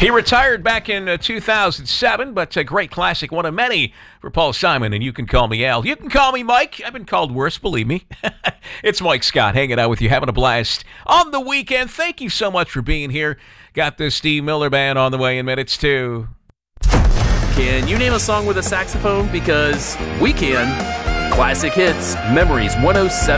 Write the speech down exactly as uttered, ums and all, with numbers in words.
He retired back in uh, two thousand seven, but a great classic, one of many for Paul Simon, and you can call me Al. You can call me Mike. I've been called worse, believe me. It's Mike Scott hanging out with you, having a blast on the weekend. Thank you so much for being here. Got the Steve Miller Band on the way in minutes, too. Can you name a song with a saxophone? Because we can. Classic Hits, Memories one oh seven.